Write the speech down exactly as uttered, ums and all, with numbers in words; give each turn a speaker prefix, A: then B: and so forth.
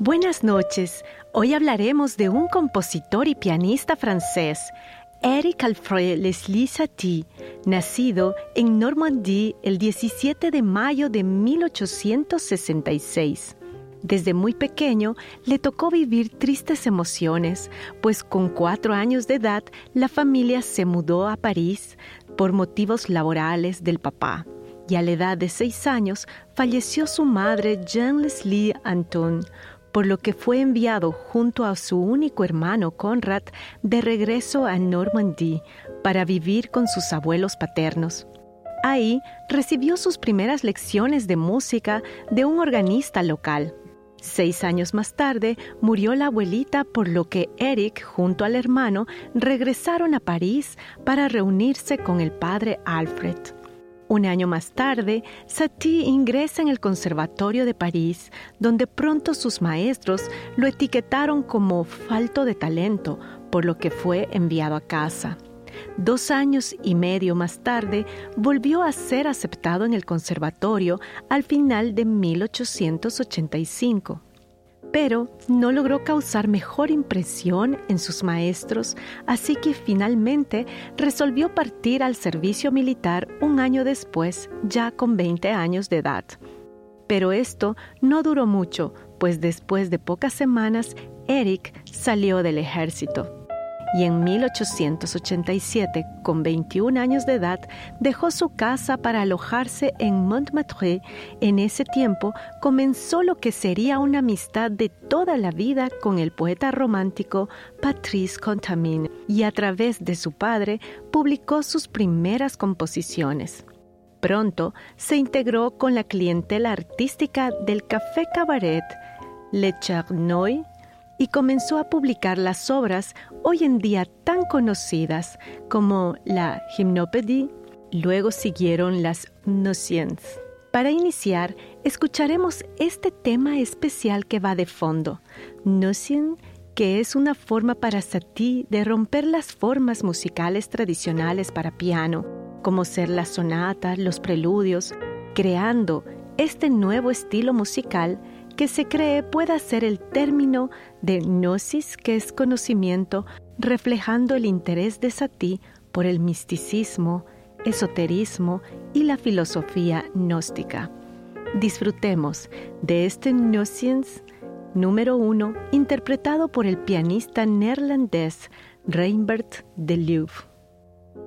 A: Buenas noches. Hoy hablaremos de un compositor y pianista francés, Éric Alfred Leslie Satie, nacido en Normandía el diecisiete de mayo de mil ochocientos sesenta y seis. Desde muy pequeño le tocó vivir tristes emociones, pues con cuatro años de edad la familia se mudó a París por motivos laborales del papá. Y a la edad de seis años falleció su madre Jean-Leslie Anton, por lo que fue enviado junto a su único hermano Conrad de regreso a Normandía para vivir con sus abuelos paternos. Ahí recibió sus primeras lecciones de música de un organista local. Seis años más tarde murió la abuelita, por lo que Éric junto al hermano regresaron a París para reunirse con el padre Alfred. Un año más tarde, Satie ingresa en el Conservatorio de París, donde pronto sus maestros lo etiquetaron como falto de talento, por lo que fue enviado a casa. Dos años y medio más tarde, volvió a ser aceptado en el conservatorio al final de mil ochocientos ochenta y cinco. Pero no logró causar mejor impresión en sus maestros, así que finalmente resolvió partir al servicio militar un año después, ya con veinte años de edad. Pero esto no duró mucho, pues después de pocas semanas, Éric salió del ejército. Y en mil ochocientos ochenta y siete, con veintiún años de edad, dejó su casa para alojarse en Montmartre. En ese tiempo comenzó lo que sería una amistad de toda la vida con el poeta romántico Patrice Contamine, y a través de su padre publicó sus primeras composiciones. Pronto se integró con la clientela artística del Café Cabaret Le Charnoy, y comenzó a publicar las obras hoy en día tan conocidas como la Gymnopédie. Luego siguieron las Notions. Para iniciar, escucharemos este tema especial que va de fondo, Notion, que es una forma para Satie de romper las formas musicales tradicionales para piano, como ser las sonatas, los preludios, creando este nuevo estilo musical que se cree pueda ser el término de gnosis, que es conocimiento, reflejando el interés de Satie por el misticismo, esoterismo y la filosofía gnóstica. Disfrutemos de este Notions número uno, interpretado por el pianista neerlandés Reinbert de Leeuw.